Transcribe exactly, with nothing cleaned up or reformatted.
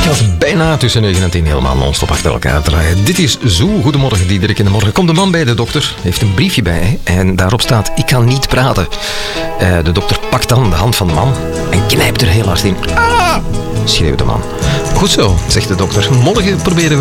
gaat bijna tussen negen en tien helemaal non-stop achter elkaar draaien. Dit is Zo Goedemorgen, Diederik in de morgen. Komt de man bij de dokter, heeft een briefje bij en daarop staat: ik kan niet praten. Uh, de dokter pakt dan de hand van de man en knijpt er heel hard in. Ah! Schreeuwt de man. Goed zo, zegt de dokter. Morgen proberen we